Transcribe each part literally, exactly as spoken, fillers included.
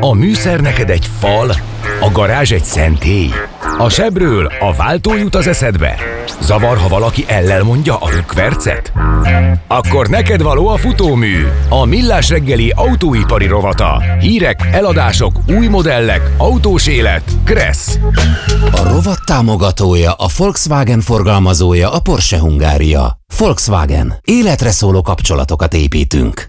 A műszer neked egy fal, a garázs egy szentély. A sebről a váltó jut az eszedbe. Zavar, ha valaki ellel mondja a rükvercet? Akkor neked való a futómű, a Millás reggeli autóipari rovata. Hírek, eladások, új modellek, autós élet, Kressz. A rovat támogatója, a Volkswagen forgalmazója, a Porsche Hungária. Volkswagen. Életre szóló kapcsolatokat építünk.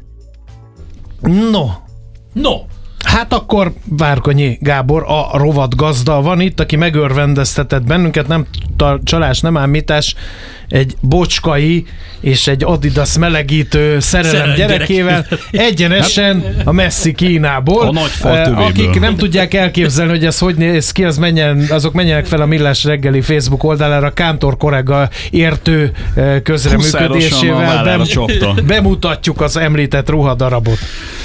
No. No. Hát akkor Várkonyi Gábor, a rovat gazda van itt, aki megörvendeztetett bennünket, nem csalás, nem ámítás, egy bocskai és egy Adidas melegítő szerelem Szerelem gyerekével, gyerek. egyenesen a messzi Kínából. A nagy fal tövéből. Akik nem tudják elképzelni, hogy ez hogy néz ki, az menjen, azok menjenek fel a Millás reggeli Facebook oldalára, Kántor kollega értő közreműködésével bem- bemutatjuk az említett ruhadarabot.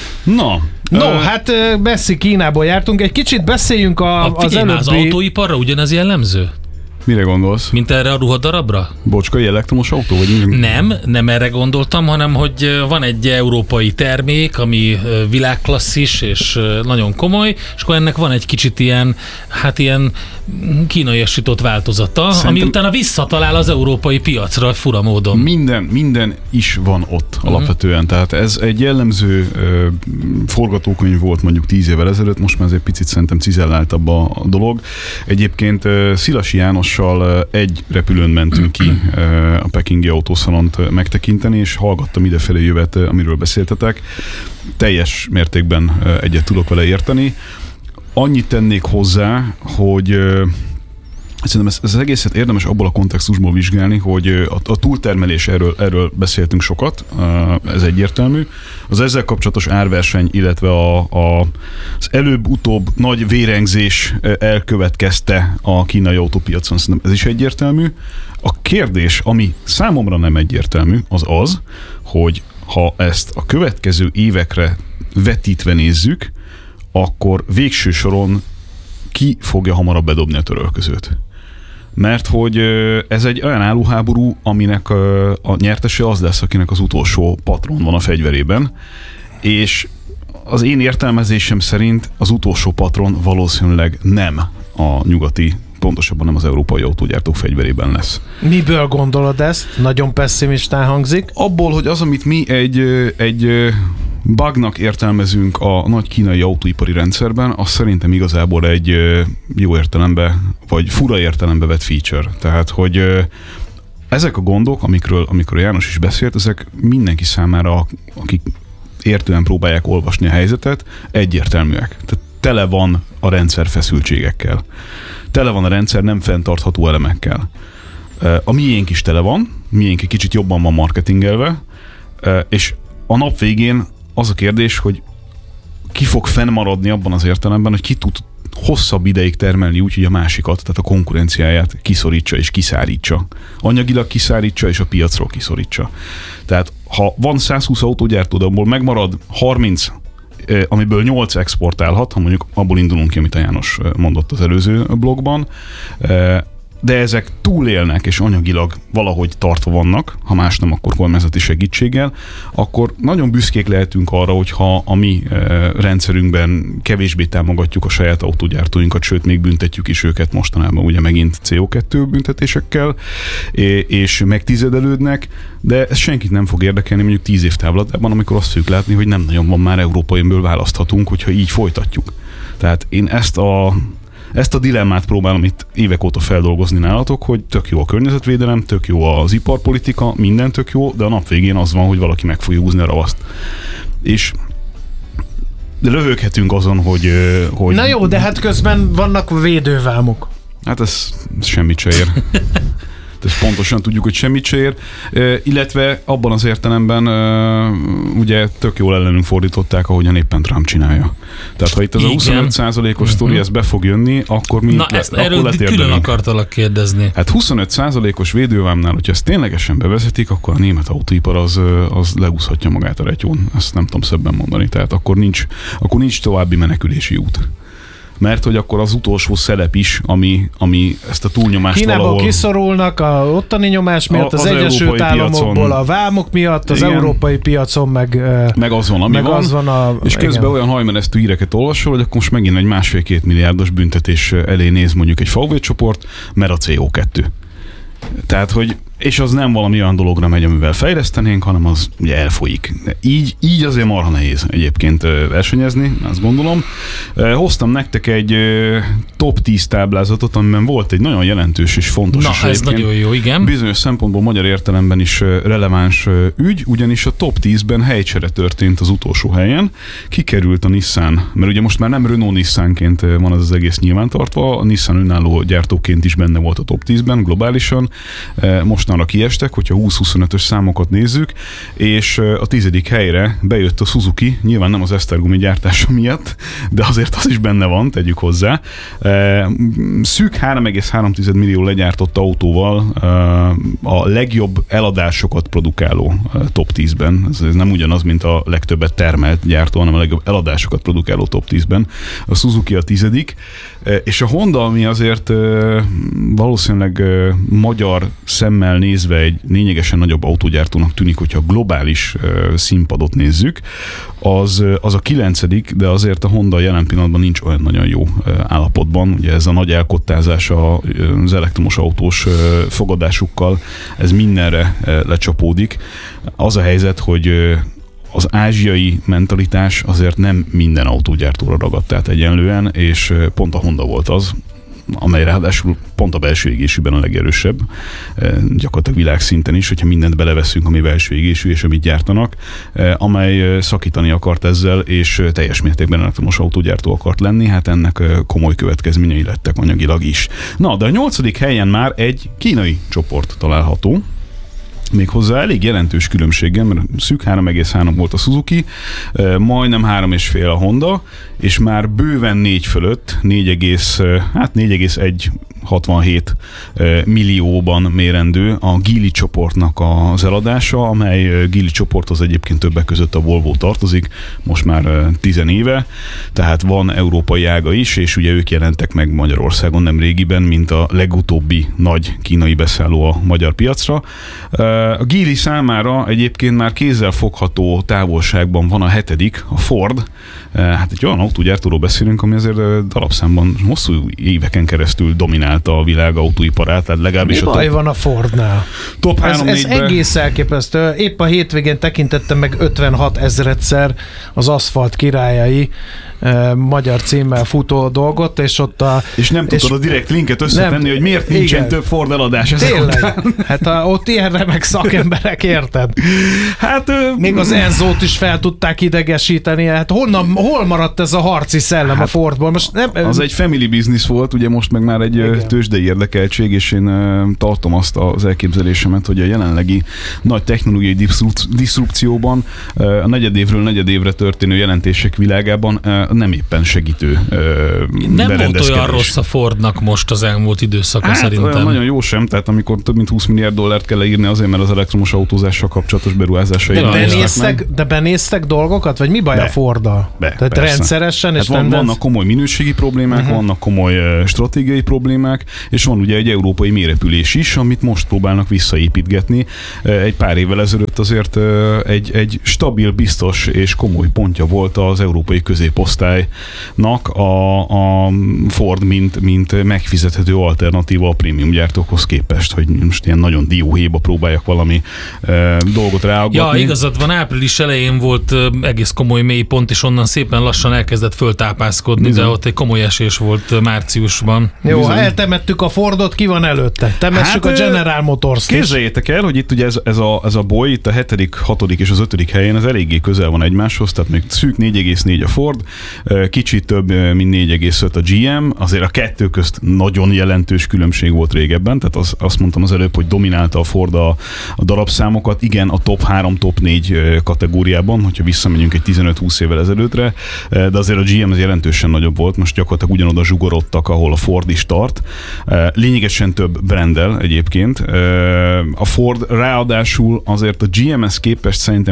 Na, No, ö... hát Messzi Kínából jártunk. Egy kicsit beszéljünk a, a az előbbi... az autóiparra ugyanez jellemző? Mire gondolsz? Mint erre a ruhadarabra? Bocskai elektromos autó? Vagy mi? Nem, nem erre gondoltam, hanem hogy van egy európai termék, ami világklasszis és nagyon komoly, és akkor ennek van egy kicsit ilyen, hát ilyen kínaiasított változata, Szerintem ami utána visszatalál az európai piacra fura módon. Minden, minden is van ott uh-huh. alapvetően, tehát ez egy jellemző ö, forgatókönyv volt mondjuk tíz évvel ezelőtt, most már ez egy picit szerintem cizelláltabb a, a dolog. Egyébként ö, Szilasi János egy repülőn mentünk ki a pekingi autószalont megtekinteni, és hallgattam idefelé jövet, amiről beszéltetek. Teljes mértékben egyet tudok vele érteni. Annyit tennék hozzá, hogy szerintem ez, ez az egészet érdemes abból a kontextusból vizsgálni, hogy a, a túltermelés, erről, erről beszéltünk sokat, ez egyértelmű. Az ezzel kapcsolatos árverseny, illetve a, a, az előbb-utóbb nagy vérengzés elkövetkezte a kínai autópiacon, szerintem ez is egyértelmű. A kérdés, ami számomra nem egyértelmű, az az, hogy ha ezt a következő évekre vetítve nézzük, akkor végső soron ki fogja hamarabb bedobni a törölközőt. Mert hogy ez egy olyan áruháború, aminek a nyertese az lesz, akinek az utolsó patron van a fegyverében, és az én értelmezésem szerint az utolsó patron valószínűleg nem a nyugati, pontosabban nem az európai autógyártók fegyverében lesz. Miből gondolod ezt? Nagyon pessimistán hangzik. Abból, hogy az, amit mi egy, egy bugnak értelmezünk a nagy kínai autóipari rendszerben, az szerintem igazából egy jó értelembe, vagy fura értelembe vett feature. Tehát, hogy ezek a gondok, amikről, amikről János is beszélt, ezek mindenki számára, akik értően próbálják olvasni a helyzetet, egyértelműek. Tehát tele van a rendszer feszültségekkel. Tele van a rendszer nem fenntartható elemekkel. A miénk is tele van, miénk egy kicsit jobban van marketingelve, és a nap végén az a kérdés, hogy ki fog fennmaradni abban az értelemben, hogy ki tud hosszabb ideig termelni úgy, hogy a másikat, tehát a konkurenciáját kiszorítsa és kiszárítsa. Anyagilag kiszárítsa és a piacról kiszorítsa. Tehát ha van százhúsz autógyártó, de abból megmarad harminc, amiből nyolc exportálhat, ha mondjuk abból indulunk ki, amit a János mondott az előző blogban, de ezek túlélnek és anyagilag valahogy tartva vannak, ha más nem, akkor kormányzati segítséggel, akkor nagyon büszkék lehetünk arra, hogyha a mi rendszerünkben kevésbé támogatjuk a saját autógyártóinkat, sőt, még büntetjük is őket mostanában ugye megint cé o kettő büntetésekkel, és megtizedelődnek, de ez senkit nem fog érdekelni mondjuk tíz év távlatában, amikor azt fogjuk látni, hogy nem nagyon van már európainből választhatunk, hogyha így folytatjuk. Tehát én ezt a Ezt a dilemmát próbálom itt évek óta feldolgozni nálatok, hogy tök jó a környezetvédelem, tök jó az iparpolitika, minden tök jó, de a nap végén az van, hogy valaki meg fogja húzni a ravaszt. És de röhöghetünk azon, hogy, hogy... Na jó, de hát közben vannak védővámok. Hát ez, ez semmit se ér. Ezt pontosan tudjuk, hogy semmit se ér. E, illetve abban az értelemben e, ugye tök jól ellenünk fordították, ahogyan éppen Trump csinálja. Tehát ha itt az igen. a huszonöt százalékos sztori, uh-huh. ez be fog jönni, akkor mi Na, ezt le, erről külön akartalak kérdezni. Hát huszonöt százalékos védővámnál, hogyha ezt ténylegesen bevezetik, akkor a német autóipar az, az leúszhatja magát a retyón. Ezt nem tudom szebben mondani. Tehát akkor nincs, akkor nincs további menekülési út. mert hogy akkor az utolsó szelep is, ami, ami ezt a túlnyomást Kínából valahol... kiszorulnak a ottani nyomás miatt, az, az Egyesült Államokból piacon, a vámok miatt, az igen, európai piacon meg, meg az van, ami meg van, az van a, és közben igen, olyan hajmeresztő híreket olvasol, hogy akkor most megint egy másfél-két milliárdos büntetés elé néz mondjuk egy vé vé csoport, mert a cé o kettő. Tehát, hogy és az nem valami olyan dologra megy, amivel fejlesztenénk, hanem az ugye elfolyik. Így, így azért marha nehéz egyébként versenyezni, azt gondolom. Hoztam nektek egy top tíz táblázatot, amiben volt egy nagyon jelentős és fontos. Na, ez nagyon jó, igen. Bizonyos szempontból magyar értelemben is releváns ügy, ugyanis a top tízben helycsere történt az utolsó helyen. Kikerült a Nissan, mert ugye most már nem Renault-Nissanként van az, az egész nyilvántartva, a Nissan önálló gyártóként is benne volt a top tízben globálisan. Most arra kiestek, hogyha húsz-huszonötös számokat nézzük, és a tizedik helyre bejött a Suzuki, nyilván nem az esztergomi gyártása miatt, de azért az is benne van, tegyük hozzá. Szűk három egész három millió legyártott autóval a legjobb eladásokat produkáló top tízben. Ez nem ugyanaz, mint a legtöbbet termelt gyártó, hanem a legjobb eladásokat produkáló top tízben. A Suzuki a tizedik, és a Honda, ami azért valószínűleg magyar szemmel nézve egy lényegesen nagyobb autógyártónak tűnik, hogyha globális uh, színpadot nézzük, az, az a kilencedik, de azért a Honda jelen pillanatban nincs olyan nagyon jó uh, állapotban. Ugye ez a nagy elkottázás az elektromos autós uh, fogadásukkal, ez mindenre uh, lecsapódik. Az a helyzet, hogy uh, az ázsiai mentalitás azért nem minden autógyártóra ragadt át egyenlően, és uh, pont a Honda volt az, amely ráadásul pont a belső égésűben a legerősebb, gyakorlatilag világszinten is, hogyha mindent beleveszünk, ami belső égésű és amit gyártanak, amely szakítani akart ezzel, és teljes mértékben elektromos autógyártó akart lenni, hát ennek komoly következményei lettek anyagilag is. Na, de a nyolcadik helyen már egy kínai csoport található, méghozzá elég jelentős különbséggel, mert szűk három egész három volt a Suzuki, majdnem három egész öt a Honda, és már bőven négy fölött, négy, hát négy egész egy hatvanhét millióban mérendő a Geely csoportnak az eladása, amely Geely csoporthoz egyébként többek között a Volvo tartozik, most már tizen éve, tehát van európai ága is, és ugye ők jelentek meg Magyarországon nem régiben, mint a legutóbbi nagy kínai beszálló a magyar piacra. A Geely számára egyébként már kézzel fogható távolságban van a hetedik, a Ford. Hát egy olyan autógyártóról beszélünk, ami azért darabszámban hosszú éveken keresztül dominálta a világ autóiparát, tehát legalábbis mi a baj top, van a Fordnál? Top ez, ez egész elképesztő. Épp a hétvégén tekintettem meg ötvenhat ezredszer az Aszfalt királyai eh, magyar címmel futó dolgot, és ott a... És nem tudod és a direkt linket összetenni, nem, hogy miért nincsen igen, több Ford eladás ezek tényleg. Után. Hát a, ott ilyen remek szakemberek, érted? Hát... Még az Enzót is fel tudták idegesíteni, hát honnan, hol maradt ez a harci szellem hát a Fordból? Most nem, az egy family business volt, ugye most meg már egy igen, tőzsdei érdekeltség, és én uh, tartom azt az elképzelésemet, hogy a jelenlegi nagy technológiai diszrupcióban uh, a negyedévről negyedévre történő jelentések világában uh, nem éppen segítő uh, nem volt olyan rossz a Fordnak most az elmúlt időszaka hát, szerintem. Nagyon jó sem, tehát amikor több mint húsz milliárd dollárt kell leírni azért, mert az elektromos autózással kapcsolatos beruházásai. De benéztek, de benéztek dolgokat, vagy mi baj be, a Forddal? Be, tehát persze. rendszeresen hát és van, vannak komoly minőségi problémák, uh-huh. vannak komoly uh, stratégiai problémák, és van ugye egy európai mérepülés is, amit most próbálnak visszaépítgetni. Egy pár évvel ezelőtt azért egy, egy stabil, biztos és komoly pontja volt az európai középosztálynak a, a Ford, mint, mint megfizethető alternatíva a prémium gyártókhoz képest, hogy most ilyen nagyon dióhéjba próbáljak valami e, dolgot ráaggatni. Ja, igazad van, április elején volt egész komoly mélypont, és onnan szépen lassan elkezdett föltápászkodni, bizony, de ott egy komoly esés volt márciusban. Jó, bizony. Ha eltemettük a Fordot, ki van előtte? Temessük hát, a General Motors-t. Képzeljétek el, hogy itt ugye ez, ez, a, ez a boly, itt a hetedik, hatodik és az ötödik helyen, ez eléggé közel van egymáshoz, tehát még szűk négy egész négy a Ford, kicsit több, mint négy egész öt a gé em, azért a kettő közt nagyon jelentős különbség volt régebben, tehát az, azt mondtam az előbb, hogy dominálta a Ford a, a darabszámokat, igen, a top három, top négy kategóriában, hogyha visszamegyünk egy tizenöt-húsz évvel ezelőttre, de azért a gé em az jelentősen nagyobb volt, most gyakorlatilag ugyanoda zsugorodtak, ahol a Ford is tart. Lényegesen több branddel egyébként. A Ford ráadásul azért a gé emhez képest szerintem egy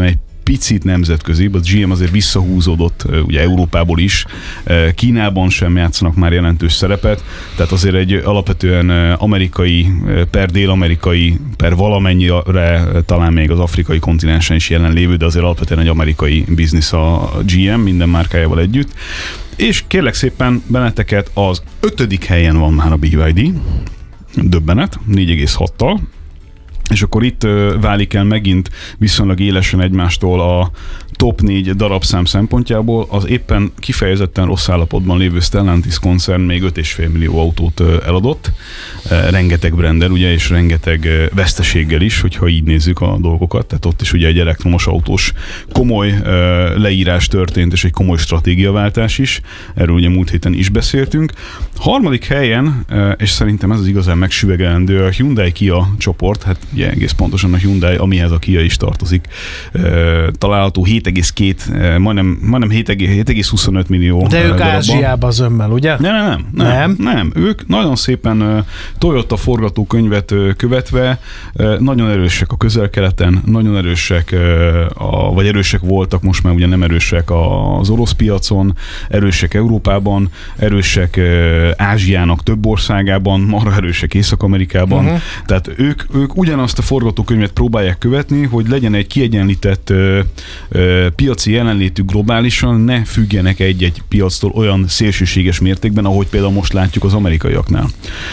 picit nemzetközi, a gé em azért visszahúzódott ugye Európából is, Kínában sem játszanak már jelentős szerepet, tehát azért egy alapvetően amerikai per dél-amerikai per valamennyire talán még az afrikai kontinensen is jelenlévő, de azért alapvetően egy amerikai biznisz a gé em minden márkájával együtt. És kérlek szépen benneteket, az ötödik helyen van már a bé vé dé, döbbenet, négy egész hattal, és akkor itt uh, válik el megint viszonylag élesen egymástól a top négy darabszám szempontjából. Az éppen kifejezetten rossz állapotban lévő Stellantis koncern még öt egész öt millió autót uh, eladott, uh, rengeteg brandel, ugye, és rengeteg uh, veszteséggel is, hogyha így nézzük a dolgokat, tehát ott is ugye egy elektromos autós komoly uh, leírás történt, és egy komoly stratégiaváltás is, erről ugye múlt héten is beszéltünk. Harmadik helyen, uh, és szerintem ez az igazán megsüvegelendő, a Hyundai-Kia csoport, hát ugye egész pontosan a Hyundai, amihez a Kia is tartozik, uh, található hét egész két, uh, majdnem, majdnem hét egész huszonöt millió. De ők Ázsiába zömmel, ugye? Nem, nem, nem, nem. Nem, ők nagyon szépen uh, Toyota forgatókönyvet uh, követve, uh, nagyon erősek a Közel-Keleten, nagyon erősek, uh, a, vagy erősek voltak, most már ugye nem erősek az orosz piacon, erősek Európában, erősek uh, Ázsiának több országában, marha erősek Észak-Amerikában, uh-huh. Tehát ők, ők ugyanazt a forgatókönyvet próbálják követni, hogy legyen egy kiegyenlített ö, ö, piaci jelenlétük globálisan, ne függjenek egy-egy piactól olyan szélsőséges mértékben, ahogy például most látjuk az amerikaiaknál.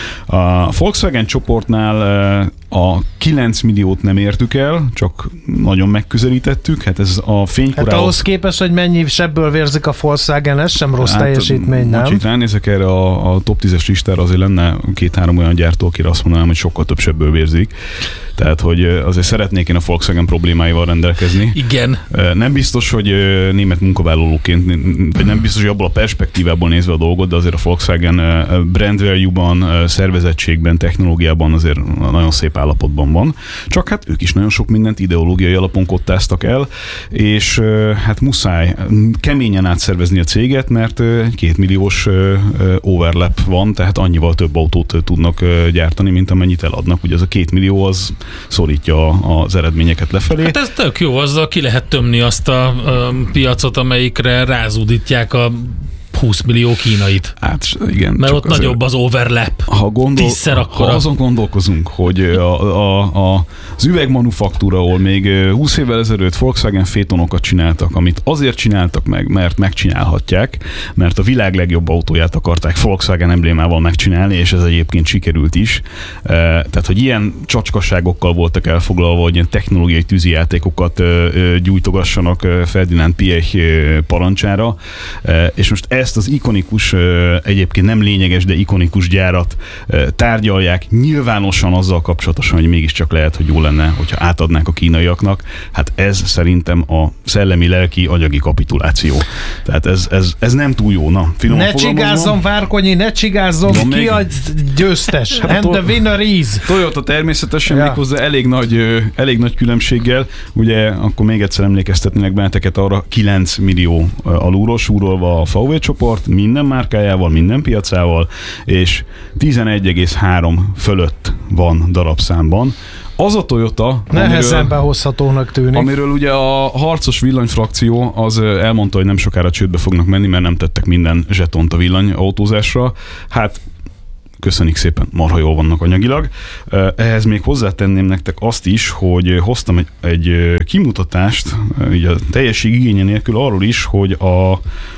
A Volkswagen csoportnál a kilenc milliót nem értük el, csak nagyon megközelítettük, hát ez a fénykorához... Hát ahhoz képest, hogy mennyi sebből vérzik a Volkswagen, ez sem rossz hát, teljesítmény, nem? Ha itt ránézek erre a, a top tízes listára, azért lenne két-három olyan gyártó, akire azt mondanám, hogy sokkal több sebből vérzik. Tehát, hogy azért szeretnék én a Volkswagen problémáival rendelkezni. Igen. Nem biztos, hogy német munkavállalóként, vagy nem biztos, hogy abból a perspektívából nézve a dolgot, de azért a Volkswagen brand value-ban, szervezettségben, technológiában azért nagyon szép állapotban van. Csak hát ők is nagyon sok mindent ideológiai alapon kottáztak el, és hát muszáj keményen átszervezni a céget, mert egy kétmilliós overlap van, tehát annyival több autót tudnak gyártani, mint amennyit eladnak. Ugye az a két millió az szorítja az eredményeket lefelé. Hát ez tök jó, azzal ki lehet tömni azt a, a piacot, amelyikre rázúdítják a húsz millió kínait. Hát igen. Mert ott nagyobb az overlap. Ha, gondol, Tízszer ha azon gondolkozunk, hogy a, a, a, az üvegmanufaktúra, ahol még húsz évvel ezelőtt Volkswagen Phaetonokat csináltak, amit azért csináltak meg, mert megcsinálhatják, mert a világ legjobb autóját akarták Volkswagen emblémával megcsinálni, és ez egyébként sikerült is. Tehát, hogy ilyen csacskasságokkal voltak elfoglalva, hogy ilyen technológiai tűzijátékokat gyújtogassanak Ferdinand Piech parancsára, és most ezt az ikonikus, egyébként nem lényeges, de ikonikus gyárat tárgyalják nyilvánosan azzal kapcsolatosan, hogy mégiscsak lehet, hogy jó lenne, hogyha átadnák a kínaiaknak. Hát ez szerintem a szellemi, lelki, anyagi kapituláció. Tehát ez, ez, ez nem túl jó. Na, ne csigázzon, Várkonyi, ne csigázzon, ki még... a győztes. Hát and the winner is. Toyota természetesen ja. méghozzá elég nagy, elég nagy különbséggel. Ugye akkor még egyszer emlékeztetnének benneteket arra, kilenc millió alulról súrolva a vé vé csoport, minden márkájával, minden piacával, és tizenegy egész három fölött van darabszámban. Az a Toyota, nehezen behozhatónak tűnik. Amiről ugye a harcos villanyfrakció az elmondta, hogy nem sokára csődbe fognak menni, mert nem tettek minden zsetont a villanyautózásra. Hát köszönjük szépen, marha jól vannak anyagilag. Ehhez még hozzátenném nektek azt is, hogy hoztam egy, egy kimutatást, ugye a teljesség igénye nélkül arról is, hogy a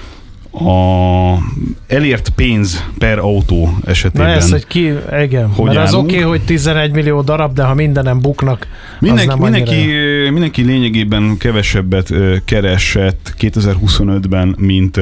a elért pénz per autó esetében. Na ez, hogy ki, igen, hogy mert az oké, okay, hogy tizenegy millió darab, de ha mindenem buknak, mindenki, az nem mindenki, mindenki lényegében kevesebbet keresett kétezer-huszonötben, mint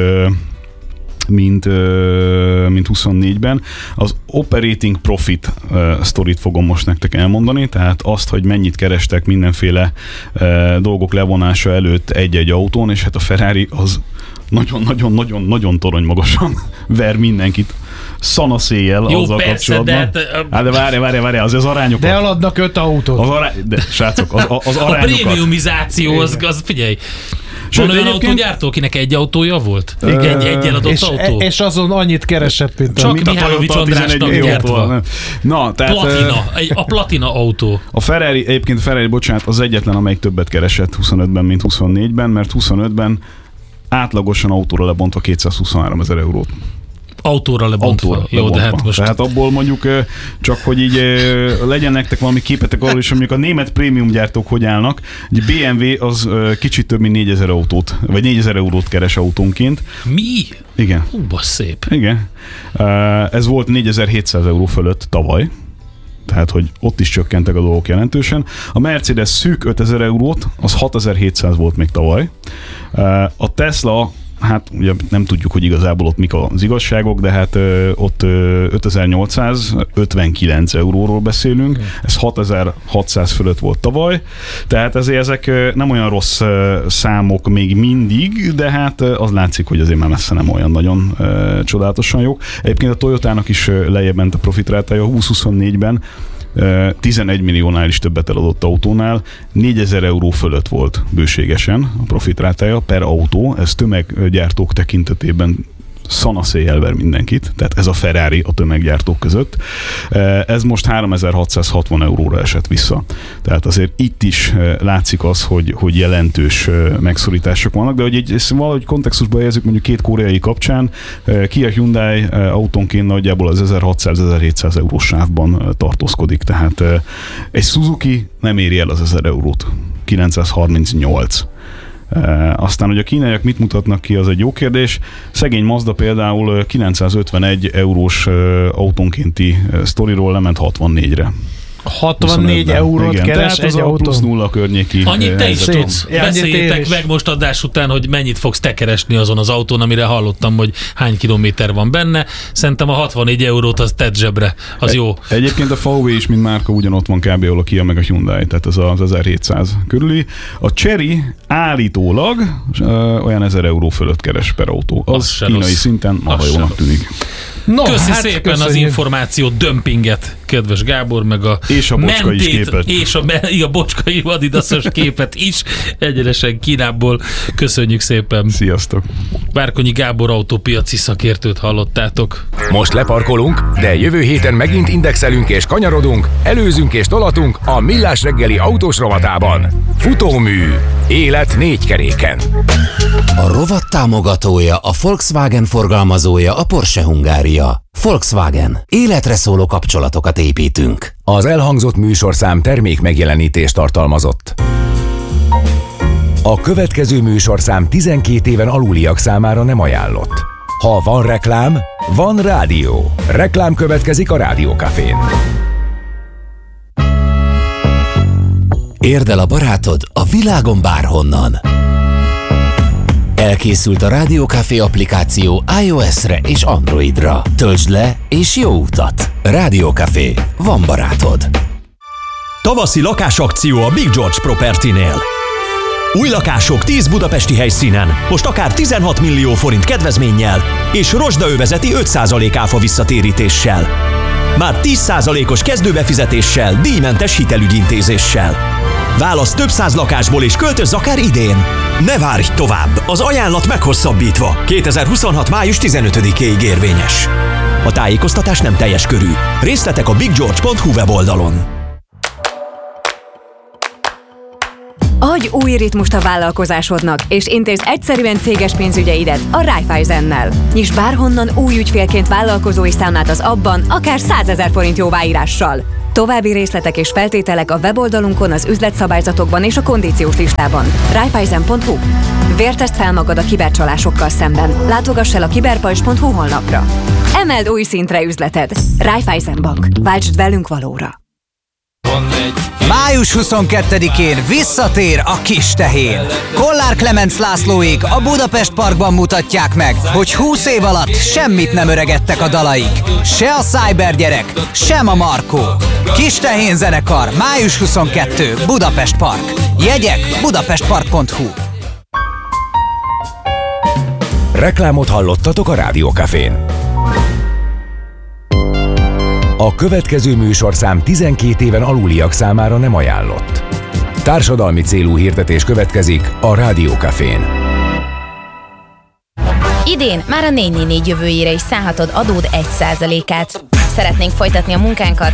mint, mint huszonnégyben. Az operating profit sztorit fogom most nektek elmondani, tehát azt, hogy mennyit kerestek mindenféle dolgok levonása előtt egy-egy autón, és hát a Ferrari az nagyon-nagyon-nagyon-nagyon torony magasan ver mindenkit szanaszéjjel azzal persze, kapcsolatban. De, hát de várj, várj, várj, az az arányokat. De eladnak öt autót. Az arány, de srácok, az, az arányokat. A prémiumizáció, az, az figyelj. Van olyan autógyártó, akinek egy autója volt? Igen. Egy, egy eladott és, autó? És azon annyit keresett, mint Csak a Mihálovics Andrásnak gyártva. Na, tehát, Platina, egy, a Platina autó. A Ferrari, egyébként a Ferrari, bocsánat, az egyetlen, amelyik többet keresett huszonötben, mint huszonnégyben, mert huszonötben átlagosan autóra lebontva kétszázhuszonhárom ezer eurót. Autóra lebontva. Autóra Jó, lebontva. de hát most... Tehát abból mondjuk csak, hogy így legyen nektek valami képetek arról is, hogy mondjuk a német prémium gyártók hogy állnak. Egy bé em vé az kicsit több mint négyezer autót, vagy négyezer eurót keres autónként. Mi? Igen. Hú, bassz szép. Igen. Ez volt négyezer-hétszáz euró fölött tavaly. Tehát, hogy ott is csökkentek a dolgok jelentősen. A Mercedes szűk ötezer eurót, az hatezer-hétszáz volt még tavaly. A Tesla, hát ugye nem tudjuk, hogy igazából ott mik az igazságok, de hát ö, ott ö, ötezer-nyolcszázötvenkilenc euróról beszélünk, ez hatezer-hatszáz fölött volt tavaly, tehát ezért ezek ö, nem olyan rossz ö, számok még mindig, de hát ö, az látszik, hogy azért már messze nem olyan nagyon ö, csodálatosan jók. Egyébként a Toyotának is ö, lejjebb ment a profitrátája húsz-huszonnégyben, tizenegy milliónál is többet eladott autónál, négyezer euró fölött volt bőségesen a profitrátája per autó, ez tömeggyártók tekintetében szanaszéjjel ver mindenkit, tehát ez a Ferrari a tömeggyártók között. Ez most háromezer-hatszázhatvan euróra esett vissza. Tehát azért itt is látszik az, hogy, hogy jelentős megszorítások vannak, de hogy egy, ezt valahogy kontextusba helyezzük mondjuk két koreai kapcsán, Kia Hyundai autónként nagyjából az ezerhatszáz-ezerhétszáz eurós sávban tartózkodik, tehát egy Suzuki nem éri el az ezer eurót, kilencszázharmincnyolc. Uh, aztán, hogy a kínaiak mit mutatnak ki, az egy jó kérdés. Szegény Mazda például kilencszázötvenegy eurós uh, autónkénti uh, sztoriról lement hatvannégyre. hatvannégy eurót igen, keres egy autó. Plusz nulla környéki. Annyit te is tudsz. Ja, Beszéljétek meg most adás után, hogy mennyit fogsz te keresni azon az autón, amire hallottam, hogy hány kilométer van benne. Szerintem a hatvannégy eurót az tedd zsebre. Az egy, jó. Egyébként a vé vé is, mint márka, ugyanott van kb. A Kia meg a Hyundai, tehát ez az ezerhétszáz körüli. A Chery állítólag uh, olyan ezer euró fölött keres per autó. Az, az kínai rossz. Szinten marha jónak tűnik. No, Köszi hát szépen köszönjük. Az információ dömpinget, kedves Gábor, meg a és a bocskai képet. És a, a bocskai adidaszos képet is egyenesen Kínából. Köszönjük szépen. Sziasztok. Várkonyi Gábor autópiaci szakértőt hallottátok. Most leparkolunk, de jövő héten megint indexelünk és kanyarodunk, előzünk és tolatunk a Millás reggeli autós rovatában. Futómű. Élet négy keréken. A rovat támogatója, a Volkswagen forgalmazója, a Porsche Hungária. Volkswagen. Életre szóló kapcsolatokat építünk. Az elhangzott műsorszám termék megjelenítést tartalmazott. A következő műsorszám tizenkét éven aluliak számára nem ajánlott. Ha van reklám, van rádió. Reklám következik a Rádió Cafén. Érd el a barátod a világon bárhonnan. Elkészült a Rádió Café applikáció iOS-re és Androidra. Töltsd le és jó utat! Rádió Café. Van barátod. Tavaszi lakásakció a Big George Property-nél. Új lakások tíz budapesti helyszínen, most akár tizenhat millió forint kedvezménnyel és rozsdaövezeti öt százalék áfa visszatérítéssel. Már tíz százalékos kezdőbefizetéssel, díjmentes hitelügyintézéssel. Válasz több száz lakásból és költözz akár idén. Ne várj tovább, az ajánlat meghosszabbítva. kétezer-huszonhat. május tizenötödikéig érvényes. A tájékoztatás nem teljes körű. Részletek a biggeorge pont hu weboldalon. Adj új ritmust a vállalkozásodnak, és intézz egyszerűen céges pénzügyeidet a Raiffeisennel. Nyiss bárhonnan új ügyfélként vállalkozói számlát az abban, akár százezer forint jóváírással. További részletek és feltételek a weboldalunkon, az üzletszabályzatokban és a kondíciós listában. Raiffeisen pont hu. Vértezd fel magad a kibercsalásokkal szemben. Látogass el a kiberpajzs pont hu honlapra. Emeld új szintre üzleted. Raiffeisen Bank. Váltsd velünk valóra. május huszonkettedikén visszatér a kis tehén. Kollár Klemenc Lászlóék a Budapest Parkban mutatják meg, hogy húsz év alatt semmit nem öregedtek a dalaik. Se a Cybergyerek, sem a Markó. Kis tehén zenekar, május huszonkettedike, Budapest Park. Jegyek budapest park pont hu. Reklámot hallottatok a Rádió Cafén. A következő műsorszám tizenkét éven aluliak számára nem ajánlott. Társadalmi célú hirdetés következik a Rádió Cafén. Idén már a négy négy négy jövőjére is szállhatod adód egy százalékát. Szeretnénk folytatni a munkánkat,